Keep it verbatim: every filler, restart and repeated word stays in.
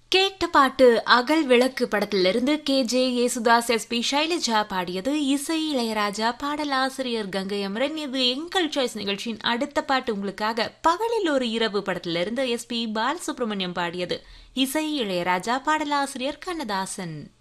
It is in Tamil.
கேட்ட பாட்டு அகல் விளக்கு படத்திலிருந்து K J Yesudas S B Shailaja பாடியது. இசை இளையராஜா, பாடலாசிரியர் கங்கை அமரன். இது எங்கள் சாய்ஸ் நிகழ்ச்சியின் அடுத்த பாட்டு உங்களுக்காக பகலில் ஒரு இரவு படத்திலிருந்து எஸ் பி பாலசுப்ரமணியம் பாடியது. இசை இளையராஜா, பாடலாசிரியர் கண்ணதாசன்.